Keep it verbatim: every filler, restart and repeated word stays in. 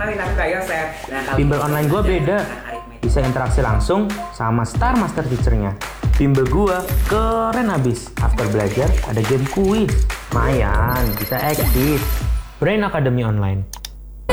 kenalin aku Kak Yosef. Bimbel online gue beda. Bisa interaksi langsung sama Star Master Teacher-nya. Bimbel gue keren abis. After belajar ada game kuis. Lumayan, bisa aktif. Brain Academy Online.